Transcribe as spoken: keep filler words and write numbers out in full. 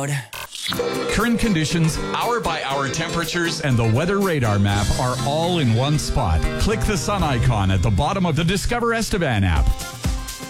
loud. Current conditions, hour-by-hour temperatures, and the weather radar map are all in one spot. Click the sun icon at the bottom of the Discover Estevan app.